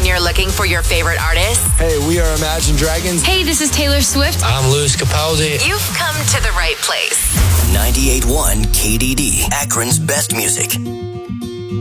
when you're looking for your favorite artists. Hey, we are Imagine Dragons. Hey, this is Taylor Swift. I'm Louis Capaldi. You've come to the right place. 98.1 KDD, Akron's best music.